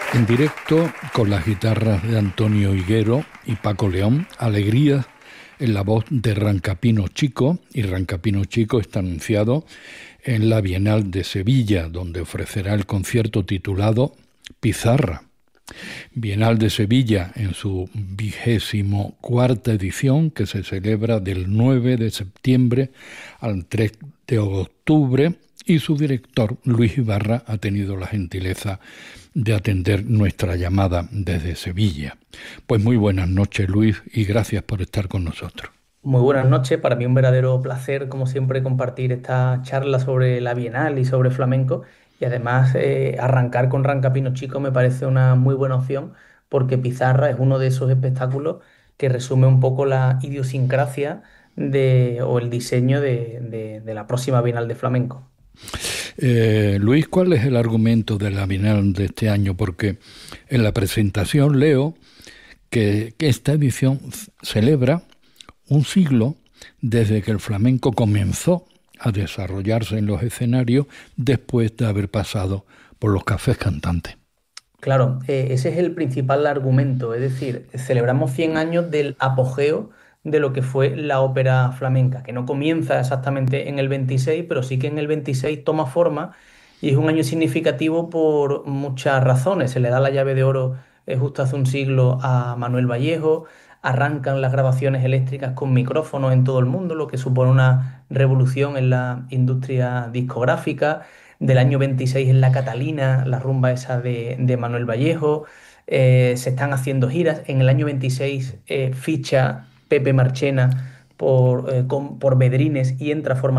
En directo con las guitarras de Antonio Higuero y Paco León, Alegrías en la voz de Rancapino Chico, y Rancapino Chico está anunciado en la Bienal de Sevilla, donde ofrecerá el concierto titulado Pizarra. Bienal de Sevilla en su 24ª edición, que se celebra del 9 de septiembre al 3 de octubre, y su director, Luis Ibarra, ha tenido la gentileza de atender nuestra llamada desde Sevilla. Pues muy buenas noches, Luis, y gracias por estar con nosotros. Muy buenas noches, para mí un verdadero placer, como siempre, compartir esta charla sobre la Bienal y sobre flamenco. Y además, arrancar con Rancapino Chico me parece una muy buena opción, porque Pizarra es uno de esos espectáculos que resume un poco la idiosincrasia o el diseño de la próxima Bienal de Flamenco. Luis, ¿cuál es el argumento de la Bienal de este año? Porque en la presentación leo que esta edición celebra un siglo desde que el flamenco comenzó a desarrollarse en los escenarios después de haber pasado por los cafés cantantes. Claro, ese es el principal argumento, es decir, celebramos 100 años del apogeo de lo que fue la ópera flamenca, que no comienza exactamente en el 26, pero sí que en el 26 toma forma y es un año significativo por muchas razones. Se le da la llave de oro justo hace un siglo a Manuel Vallejo, arrancan las grabaciones eléctricas con micrófonos en todo el mundo, lo que supone una revolución en la industria discográfica. Del año 26 en La Catalina, la rumba esa de Manuel Vallejo. Se están haciendo giras. En el año 26 ficha Pepe Marchena por Bedrines y entra a formar